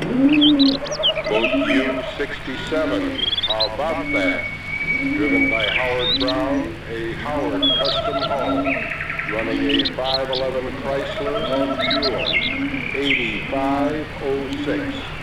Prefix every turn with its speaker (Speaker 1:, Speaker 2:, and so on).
Speaker 1: Boat U-67, how about that? Driven by Howard Brown, a Howard custom haul, running a 511 Chrysler on fuel, 8506.